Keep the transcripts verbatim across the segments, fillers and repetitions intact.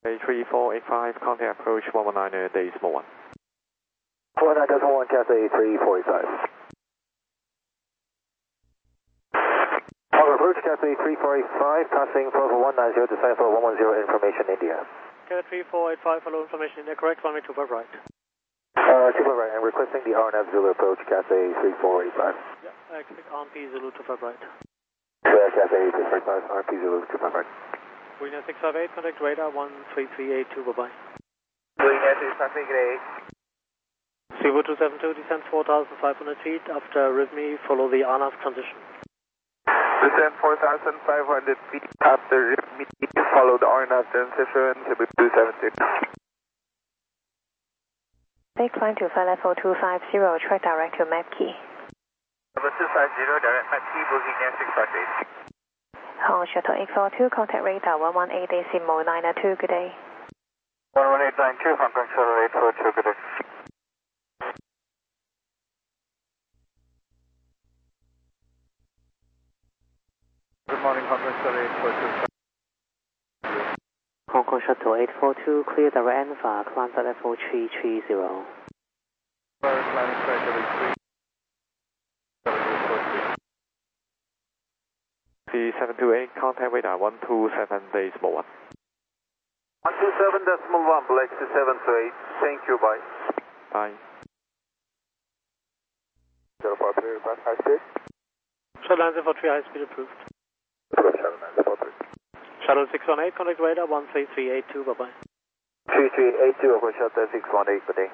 A three four eight five, contact approach one one nine, uh, decimal one. one nine decimal one, Cathay three four eight five. On approach, Cathay three four eight five, passing Fover one nine zero, descent for one one zero, information India. Cathay three four eight five, follow information India, correct, runway two five right. Uh, two five right, I'm requesting the R N F Zulu approach, Cathay three four eight five. Yeah, I expect R P Zulu two five right. Yeah, Cathay three four eight five, R P Zulu two five right. Winger six five eight, contact radar one three three eight two, bye bye. Winger six five eight. Zulu two seven two, descent four thousand five hundred feet, after Rhythmi, follow the R N A V transition. Descend four thousand five hundred feet, after Rhythmi, follow the R N A V transition, Zulu two seven two. Take climb to flight level two five zero, track direct to map key. Level two five zero, direct map key, Winger six five eight. Hong Shuttle eight four two, contact radar one one eight decimal nine two, good day. one one eight nine two, Hong Kong Shuttle eight four two, good day. Good morning, Hong Kong Shuttle eight four two. Hong Kong Shuttle eight four two, clear direct Alpha, climb flight level three three zero. Climbing flight level three. P seven two eight, contact radar one two seven, decimal one. one two seven decimal one, Black seven two eight, thank you, bye. Bye. zero four three, request high speed. Shuttle nine zero four three, high speed approved. Shuttle nine zero four three. Shuttle six one eight, contact radar one three three eight two, bye bye. three three eight two, over Shuttle six one eight, good day.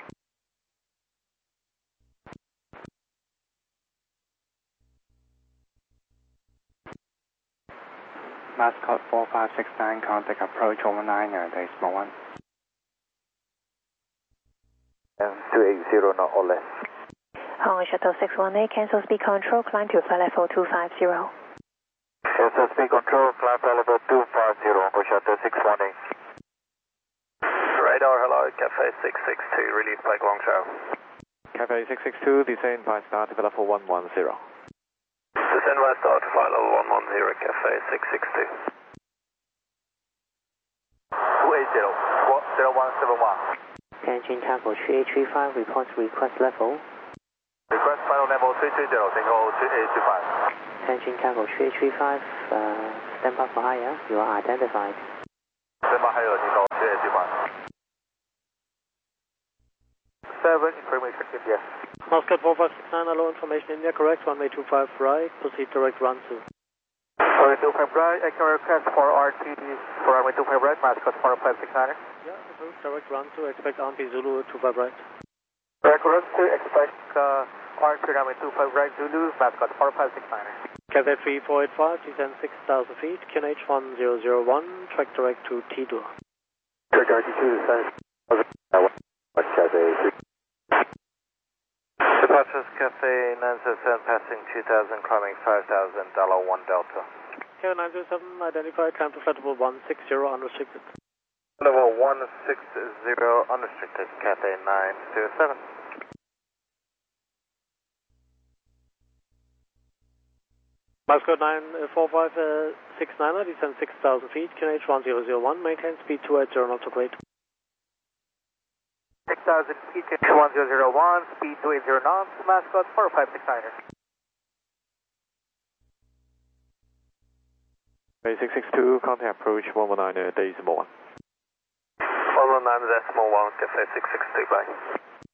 Mascot four five six nine, contact approach one one nine, uh, decimal one. And two eight zero, not or less. Hong Shuttle six one eight, cancel speed control, climb to flight level two five zero. Cancel speed control, climb flight level two five zero, over Shuttle six one eight. Radar, hello, Cathay six six two, release flight long trail. Cathay six six two, descend by start to level one one zero. Descend by start to flight level one one zero, Cathay six six two. two eight zero, zero one seven one. Tianjin Tango three eight three five, report request level. Request final level three three zero, Tango two eight two five. Tianjin Tango three eight three five, uh, stand by for higher, you are identified. Stand by higher, Tango two eight two five. seven, information India. Muscat four five six nine, hello, information India, correct, runway two five right, proceed direct run to. Runway two five right, I can request for R T for runway two five right, Mascot four five six nine. Yeah, approved, direct run to, expect R P Zulu two five right. Request to expect uh, R T runway two five right, Zulu, Mascot four five six nine. Cathay three four eight five, descend six thousand feet, Q N H one zero zero one, track direct to T-Dur. Track direct to descend. Cathay Departures Cathay nine zero seven, passing two thousand, climbing five thousand, dollar one Delta. Cathay nine zero seven, identified, climb to flight level one six zero, unrestricted. Level one six zero, unrestricted, Cathay nine zero seven. Mascot nine four five six nine, descend six thousand feet, Q N H one zero zero one, maintain speed two eight zero nautical rate. six thousand feet, one zero zero one, speed two eight zero knots, Mascot four five six nine. A six six two, contact approach one one nine, uh, decimal one. one one nine decimal one, Cathay six six two, bye.